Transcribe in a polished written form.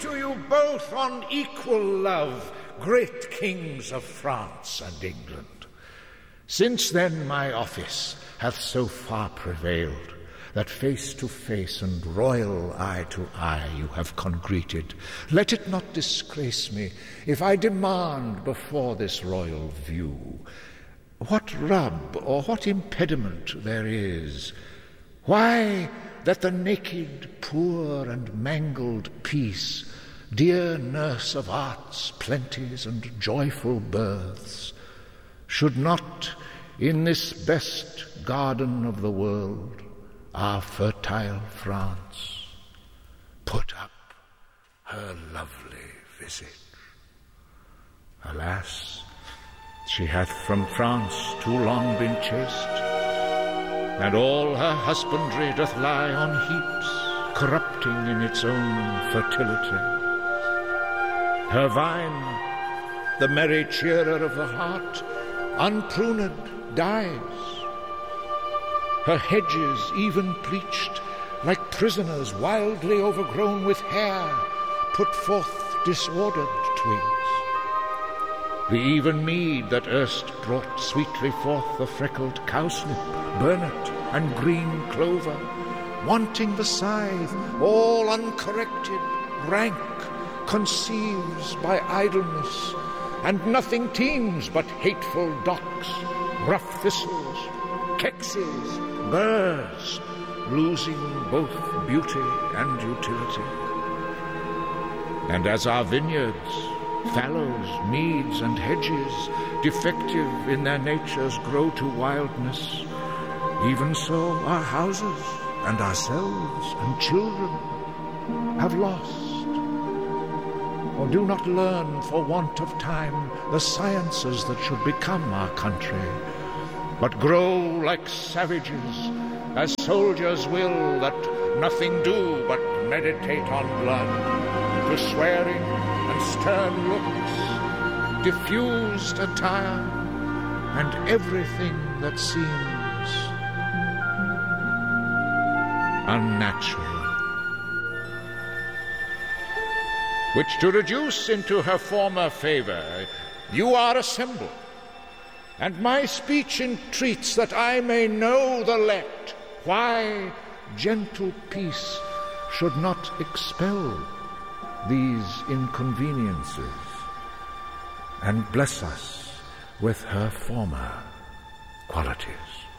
To you both on equal love, great kings of France and England. Since then my office hath so far prevailed, that face to face and royal eye to eye you have congreted. Let it not disgrace me if I demand before this royal view what rub or what impediment there is, why that the naked, poor, and mangled peace, dear nurse of arts, plenties, and joyful births, should not, in this best garden of the world, our fertile France, put up her lovely visage. Alas, she hath from France too long been chased, and all her husbandry doth lie on heaps, corrupting in its own fertility. Her vine, the merry cheerer of the heart, unpruned dies. Her hedges, even pleached, like prisoners wildly overgrown with hair, put forth disordered twigs. The even mead that erst brought sweetly forth the freckled cowslip, burnet, and green clover, wanting the scythe, all uncorrected, rank, conceives by idleness, and nothing teems but hateful docks, rough thistles, kexes, burrs, losing both beauty and utility. And as our vineyards, fallows, meads, and hedges, defective in their natures, grow to wildness, even so our houses and ourselves and children have lost, or do not learn for want of time the sciences that should become our country, but grow like savages, as soldiers will that nothing do but meditate on blood, to swearing and stern looks, diffused attire, and everything that seems unnatural, which to reduce into her former favour you are assembled. And my speech entreats that I may know the let, why gentle peace should not expel these inconveniences, and bless us with her former qualities.